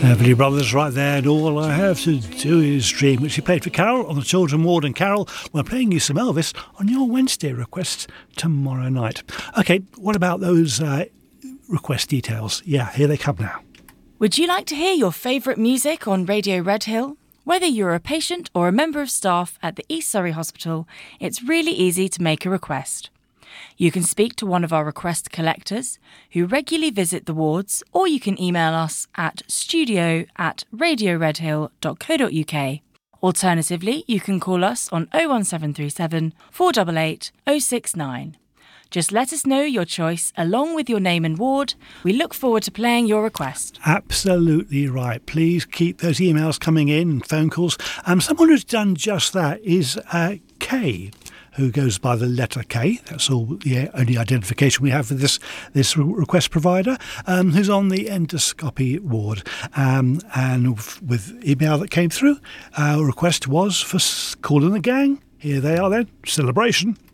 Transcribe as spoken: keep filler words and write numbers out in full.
Everly Brothers right there, and all I have to do is dream, which we played for Carol on the Children Ward. And Carol, we're playing you some Elvis on your Wednesday requests tomorrow night. Okay, what about those uh, request details? Yeah, here they come now. Would you like to hear your favourite music on Radio Redhill? Whether you're a patient or a member of staff at the East Surrey Hospital, it's really easy to make a request. You can speak to one of our request collectors who regularly visit the wards, or you can email us at studio at radioredhill.co.uk. Alternatively, you can call us on oh one seven three seven, four eight eight, oh six nine. Just let us know your choice along with your name and ward. We look forward to playing your request. Absolutely right. Please keep those emails coming in, phone calls. Um, someone who's done just that is uh, Kay, who goes by the letter K. That's all the only identification we have for this this request provider, um, who's on the endoscopy ward. Um, and with email that came through, our request was for Kool and the Gang. Here they are then. Celebration.